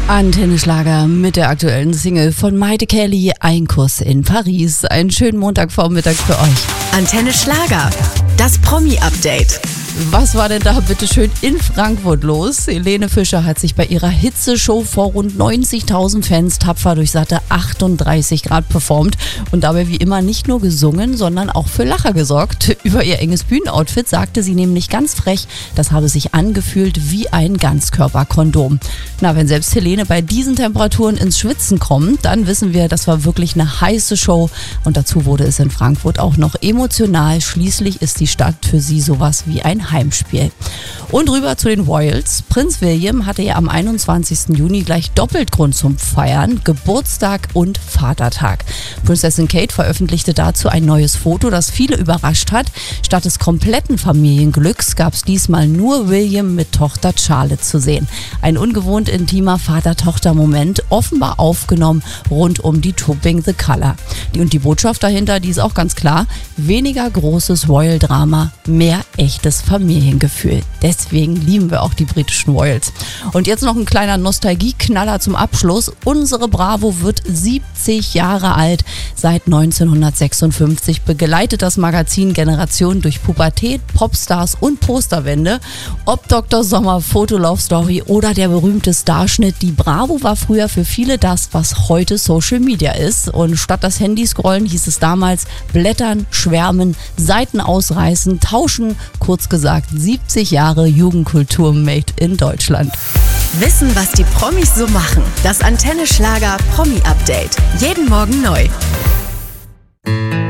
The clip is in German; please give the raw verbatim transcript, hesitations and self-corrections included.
Antenne Schlager mit der aktuellen Single von Maite Kelly, Ein Kuss in Paris. Einen schönen Montagvormittag für euch. Antenne Schlager, das Promi-Update. Was war denn da bitte schön in Frankfurt los? Helene Fischer hat sich bei ihrer Hitzeshow vor rund neunzigtausend Fans tapfer durch satte achtunddreißig Grad performt und dabei wie immer nicht nur gesungen, sondern auch für Lacher gesorgt. Über ihr enges Bühnenoutfit sagte sie nämlich ganz frech, das habe sich angefühlt wie ein Ganzkörperkondom. Na, wenn selbst Helene bei diesen Temperaturen ins Schwitzen kommt, dann wissen wir, das war wirklich eine heiße Show und dazu wurde es in Frankfurt auch noch emotional. Schließlich ist die Stadt für sie sowas wie ein Heimspiel. Und rüber zu den Royals. Prinz William hatte ja am einundzwanzigsten Juni gleich doppelt Grund zum Feiern, Geburtstag und Vatertag. Prinzessin Kate veröffentlichte dazu ein neues Foto, das viele überrascht hat. Statt des kompletten Familienglücks gab es diesmal nur William mit Tochter Charlotte zu sehen. Ein ungewohnt intimer Vater-Tochter-Moment, offenbar aufgenommen rund um die Topping the Color. Die, und die Botschaft dahinter, die ist auch ganz klar: weniger großes Royal-Drama, mehr echtes Familiengefühl. Deswegen lieben wir auch die britischen Royals. Und jetzt noch ein kleiner Nostalgie-Knaller zum Abschluss. Unsere Bravo wird siebzig Jahre alt. Seit neunzehnhundertsechsundfünfzig begleitet das Magazin Generationen durch Pubertät, Popstars und Posterwände. Ob Doktor Sommer, Fotolove Story oder der berühmte Starschnitt, die Bravo war früher für viele das, was heute Social Media ist. Und statt das Handy scrollen hieß es damals blättern, schwärmen, Seiten ausreißen, tauschen. Kurz gesagt, siebzig Jahre Jugendkultur made in Deutschland. Wissen, was die Promis so machen. Das Antenne Schlager Promi Update. Jeden Morgen neu.